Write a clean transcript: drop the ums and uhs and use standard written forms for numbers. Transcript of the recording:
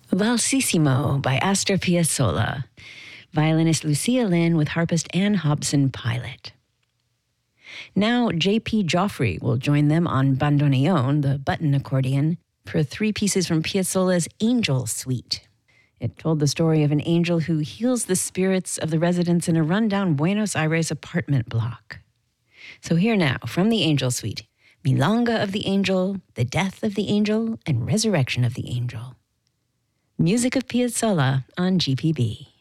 Valsissimo by Astor Piazzolla. Violinist Lucia Lynn with harpist Ann Hobson Pilot. Now J.P. Joffrey will join them on bandoneon, the button accordion, for 3 pieces from Piazzolla's Angel Suite. It told the story of an angel who heals the spirits of the residents in a rundown Buenos Aires apartment block. So here now, from the Angel Suite, Milonga of the Angel, The Death of the Angel, and Resurrection of the Angel. Music of Piazzolla on GPB.